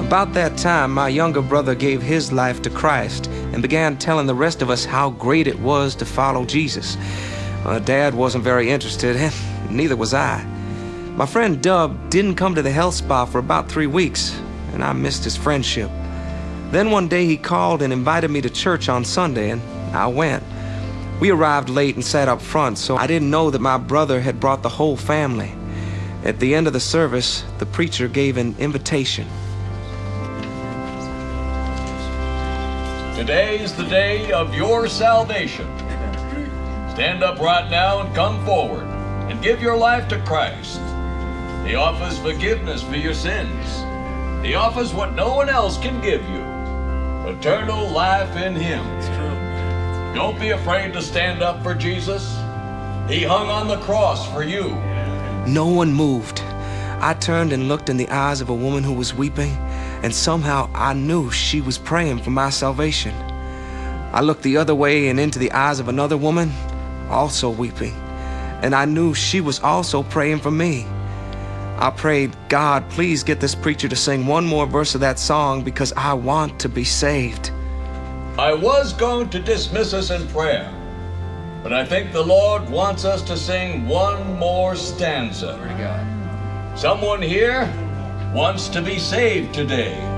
About that time, my younger brother gave his life to Christ and began telling the rest of us how great it was to follow Jesus. Dad wasn't very interested, and neither was I. My friend Dub didn't come to the health spa for about 3 weeks, and I missed his friendship. Then one day he called and invited me to church on Sunday, and I went. We arrived late and sat up front, so I didn't know that my brother had brought the whole family. At the end of the service, the preacher gave an invitation. Today is the day of your salvation. Stand up right now and come forward and give your life to Christ. He offers forgiveness for your sins. He offers what no one else can give you, eternal life in Him. Don't be afraid to stand up for Jesus. He hung on the cross for you. No one moved. I turned and looked in the eyes of a woman who was weeping, and somehow I knew she was praying for my salvation. I looked the other way and into the eyes of another woman, also weeping, and I knew she was also praying for me. I prayed, God, please get this preacher to sing one more verse of that song because I want to be saved. I was going to dismiss us in prayer, but I think the Lord wants us to sing one more stanza. Someone here wants to be saved today.